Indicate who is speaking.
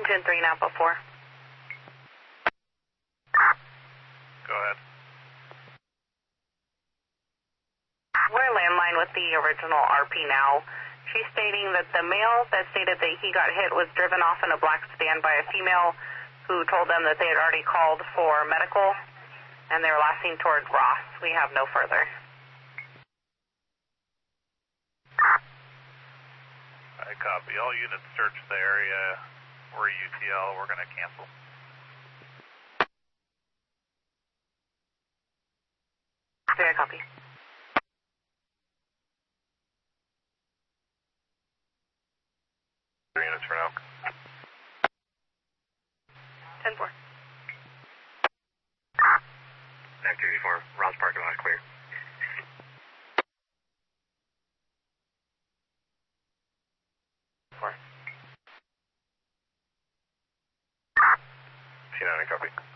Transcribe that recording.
Speaker 1: Engine 3, Napa 4.
Speaker 2: Go ahead.
Speaker 1: We're landline with the original RP now. She's stating that the male that stated that he got hit was driven off in a black sedan by a female who told them that they had already called for medical, and they were lasting toward Ross. We have no further.
Speaker 2: I copy. All units search the area. We're UTL. We're going to cancel.
Speaker 1: I copy.
Speaker 2: Units for now.
Speaker 1: 10-4.
Speaker 3: Activity 4, Ross parking lot clear. C9, copy.